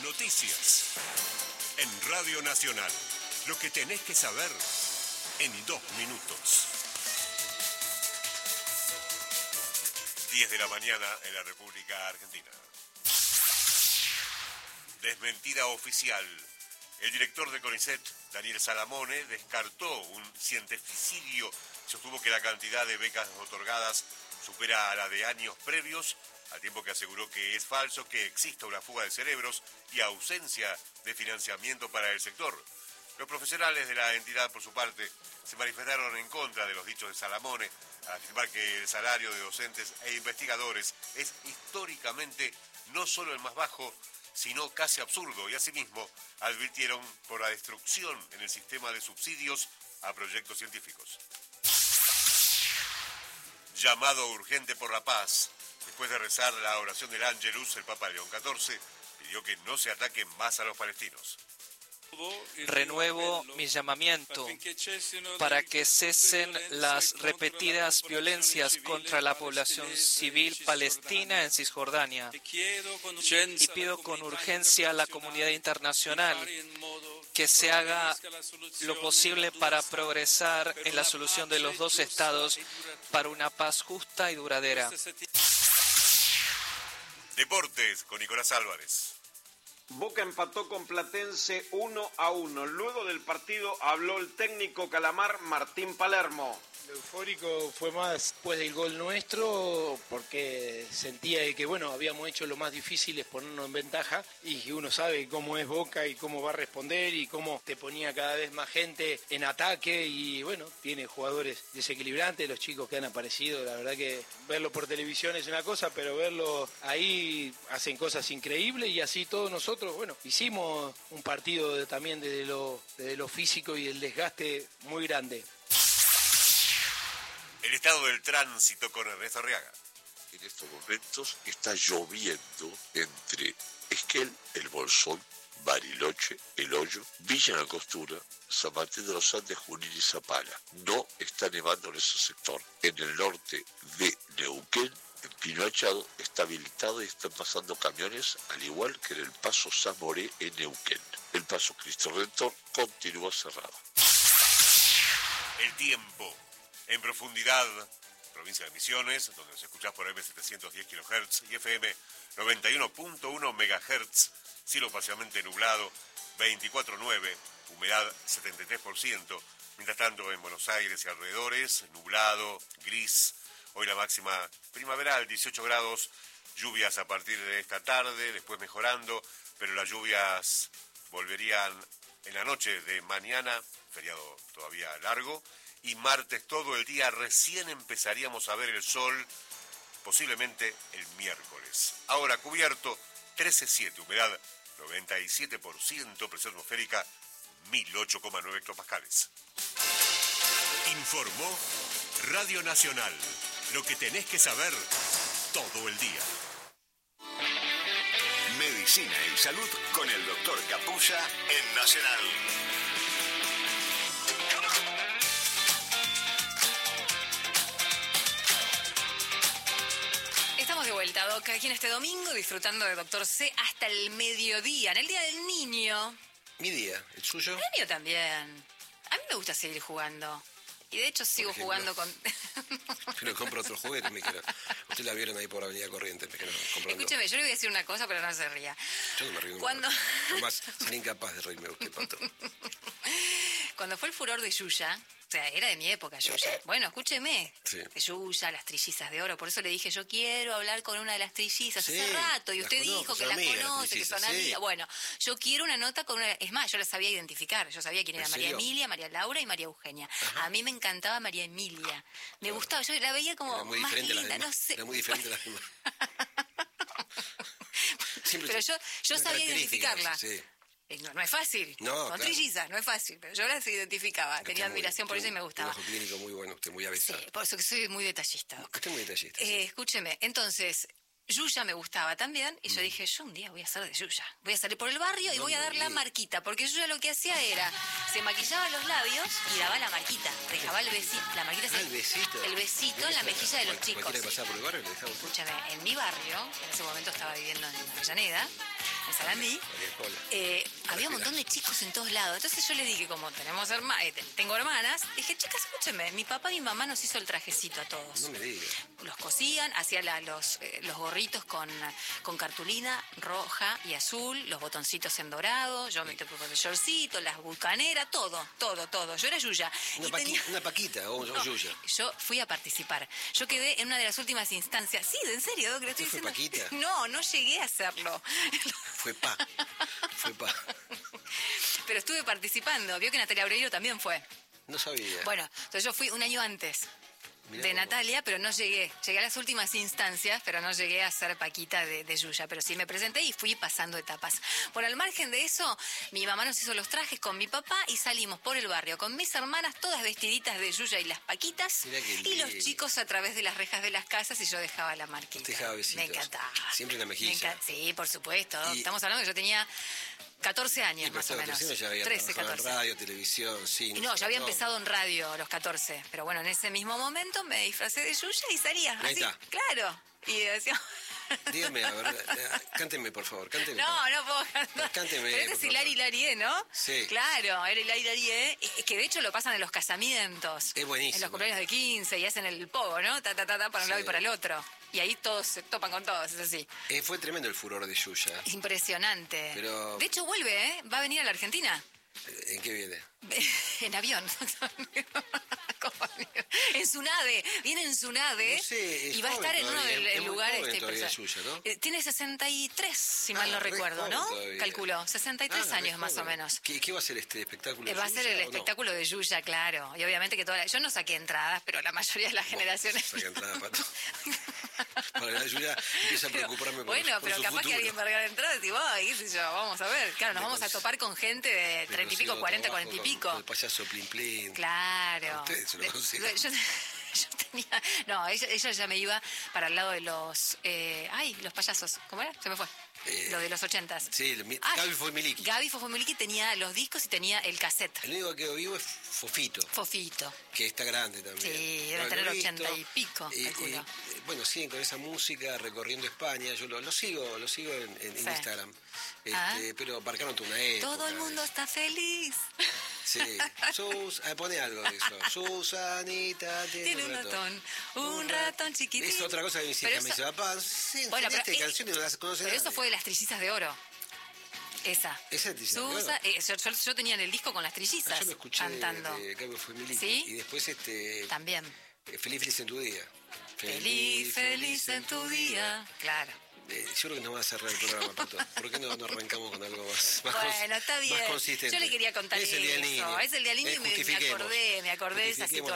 Noticias. En Radio Nacional. Lo que tenés que saber en 2 minutos. 10 de la mañana en la República Argentina. Desmentida oficial. El director de CONICET, Daniel Salamone, descartó un cientificidio. Sostuvo que la cantidad de becas otorgadas supera a la de años previos, al tiempo que aseguró que es falso que exista una fuga de cerebros y ausencia de financiamiento para el sector. Los profesionales de la entidad, por su parte, se manifestaron en contra de los dichos de Salamone, al afirmar que el salario de docentes e investigadores es históricamente no solo el más bajo, sino casi absurdo, y asimismo advirtieron por la destrucción en el sistema de subsidios a proyectos científicos. Llamado urgente por la paz. Después de rezar la oración del Ángelus, el Papa León XIV pidió que no se ataquen más a los palestinos. Renuevo mi llamamiento para que cesen las repetidas violencias contra la población civil palestina en Cisjordania y pido con urgencia a la comunidad internacional que se haga lo posible para progresar en la solución de los 2 estados para una paz justa y duradera. Deportes con Nicolás Álvarez. Boca empató con Platense 1-1. Luego del partido habló el técnico calamar Martín Palermo. Lo eufórico fue más después del gol nuestro, porque sentía que habíamos hecho lo más difícil, es ponernos en ventaja, y que uno sabe cómo es Boca y cómo va a responder y cómo te ponía cada vez más gente en ataque, y tiene jugadores desequilibrantes, los chicos que han aparecido, la verdad que verlo por televisión es una cosa, pero verlo ahí hacen cosas increíbles, y así todos nosotros, hicimos un partido también desde lo físico y el desgaste muy grande. El estado del tránsito con Ernesto Arriaga. En estos momentos está lloviendo entre Esquel, El Bolsón, Bariloche, El Hoyo, Villa Langostura, San Martín de los Andes, Junín y Zapala. No está nevando en ese sector. En el norte de Neuquén, en Pino Achado, está habilitado y están pasando camiones, al igual que en el paso Zamoré en Neuquén. El paso Cristo Redentor continúa cerrado. El tiempo. En profundidad, provincia de Misiones, donde nos escuchás por M710 kHz y FM 91.1 MHz, cielo parcialmente nublado, 24,9, humedad 73%. Mientras tanto, en Buenos Aires y alrededores, nublado, gris, hoy la máxima primaveral, 18 grados, lluvias a partir de esta tarde, después mejorando, pero las lluvias volverían en la noche de mañana, feriado todavía largo, y martes todo el día recién empezaríamos a ver el sol, posiblemente el miércoles. Ahora cubierto, 13,7, humedad 97%, presión atmosférica 1008,9 hectopascales. Informó Radio Nacional, lo que tenés que saber todo el día. Medicina y salud con el doctor Capulla en Nacional. Estamos de vuelta, Doc, aquí en este domingo, disfrutando de Doctor C hasta el mediodía, en el Día del Niño. Mi día, ¿el suyo? El mío también. A mí me gusta seguir jugando. Y de hecho sigo jugando con... Pero compro otros juguetes, me dijeron. Usted la vieron ahí por Avenida Corrientes, me dijeron. Escúcheme, yo le voy a decir una cosa, pero no se ría. Yo no me río. Cuando... Además, sería incapaz de reírme usted, Pato. Cuando fue el furor de Yuya, o sea, era de mi época Yuya. Bueno, escúcheme. Sí. De Yuya, las trillizas de oro. Por eso le dije, yo quiero hablar con una de las trillizas Sí, hace rato. Y usted conozco, dijo que son las amigas, conoce, que son sí. amigas. Bueno, yo quiero una nota con una... Es más, yo las sabía identificar. Yo sabía quién era ¿En María serio? Emilia, María Laura y María Eugenia. Ajá. A mí me encantaba María Emilia. Me gustaba. Yo la veía como Era muy más diferente a linda, las demás. no sé. Era muy diferente a las demás. Siempre Pero se- yo una sabía característica, identificarla. Sí. No es fácil. No, Son claro. trillizas, no es fácil. Pero yo las identificaba. Tenía admiración por eso y me gustaba. Un ojo clínico muy bueno, usted muy Sí, avesado. por eso que soy muy detallista, Doc. Usted es muy detallista. sí. Escúcheme, entonces, Yuya me gustaba también, y yo dije, yo un día voy a ser de Yuya. Voy a salir por el barrio y voy a dar la marquita, porque Yuya lo que hacía era, se maquillaba los labios y daba la marquita, dejaba el besito, la marquita Ah, el besito. el besito en la mejilla de los chicos. Cualquiera que pasaba por el barrio le dejaba un poco. Escúchame, en mi barrio, en ese momento estaba viviendo en Avellaneda, en Sarandí, había un montón de chicos en todos lados. Entonces yo les dije, como tengo hermanas, dije, chicas, escúchenme, mi papá y mi mamá nos hizo el trajecito a todos. No me digas. Los cosían, hacían los gorritos con cartulina roja y azul, los botoncitos en dorado, yo me tocé con el shortcito, las bucaneras, todo. Yo era Yuya. Una Paquita o Yuya. Yo fui a participar. Yo quedé en una de las últimas instancias. Sí, en serio, Doc, lo estoy diciendo. ¿Fue Paquita? No llegué a hacerlo. Fue Pa. Pero estuve participando. Vio que Natalia Oreiro también fue. No sabía. Bueno, entonces yo fui un año antes de Natalia, pero no llegué. Llegué a las últimas instancias, pero no llegué a ser Paquita de Yuya. Pero sí me presenté y fui pasando etapas. Bueno, al margen de eso, mi mamá nos hizo los trajes con mi papá y salimos por el barrio con mis hermanas, todas vestiditas de Yuya y las Paquitas. Y los chicos a través de las rejas de las casas y yo dejaba la marquita. Dejaba besitos. Me encantaba. Siempre una mejilla. Sí, por supuesto. Estamos hablando que yo tenía 14 años más o menos. Ya había 13, 14. En radio, televisión, cine. No, ya había empezado en radio a los 14. Pero bueno, en ese mismo momento me disfracé de Yuya y salía. Ahí así, está. Claro. Y decía... Dígame, a ver, cánteme, por favor, cánteme. No puedo cantar. Cánteme. Pero este es Hilari Hilarie, ¿no? Sí. Claro, era Hilari Hilarie, que de hecho lo pasan en los casamientos. Es buenísimo. En los cumpleaños de 15 y hacen el pogo, ¿no? Para un lado y para el otro. Y ahí todos se topan con todos, es así. Fue tremendo el furor de Yuya. Impresionante. Pero... De hecho vuelve, ¿eh? Va a venir a la Argentina. ¿En qué viene? En avión. En su nave, viene en su nave. No sé, y va a estar en uno de los lugares. Yuya, ¿no? Tiene 63, si mal no recuerdo, ¿no? Todavía. Calculó, 63 años más o menos. ¿Qué va a ser este espectáculo? Va a ser el espectáculo de Yuya, claro. Y obviamente que yo no saqué entradas, pero la mayoría de las generaciones. Saqué entradas para todo. Para la Yuya empieza a preocuparme por Bueno, por pero su capaz futuro. que alguien va a regalar entradas y qué sé yo, vamos a ver. Claro, nos vamos a topar con gente de 30 y pico, 40, 40 y pico. Con el payaso Plin Plin. Claro. A ustedes se lo consiguen. Yo tenía... No, ella ya me iba para el lado de los... los payasos. ¿Cómo era? Se me fue. Lo de los 80s. Sí, Gaby Fofomiliki. Gaby Fofomiliki tenía los discos y tenía el cassette. El único que quedó vivo es Fofito. Que está grande también. Sí, debe tener 80 y pico, calculo. Bueno, siguen con esa música, recorriendo España. Yo lo sigo en Instagram. Pero marcaron toda una época. Todo el mundo está feliz. Sí. Pone algo de eso. Susanita tiene un ratón chiquitito. Es otra cosa que me hiciste. Me dice, papá, bueno, pero canciones no las conocen. Pero eso fue de las Trillizas de Oro. Esa. ¿Esa es Trillizas de Oro? Yo tenía en el disco con las Trillizas. Yo lo escuché cantando. Gaby Fofomiliki. ¿Sí? Y después también. Feliz en tu día. Feliz en tu día. Claro. Yo creo que nos va a cerrar el programa, Pato. ¿Por qué no arrancamos con algo más bueno, está bien. Más consistente? Yo le quería contar eso. Es el día del niño y me acordé de esa situación.